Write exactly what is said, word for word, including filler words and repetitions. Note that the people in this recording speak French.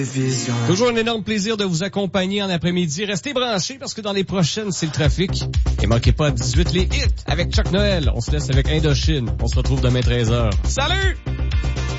Toujours un énorme plaisir de vous accompagner en après-midi. Restez branchés parce que dans les prochaines, c'est le trafic. Et manquez pas à dix-huit les hits avec Chuck Noël. On se laisse avec Indochine. On se retrouve demain treize heures. Salut!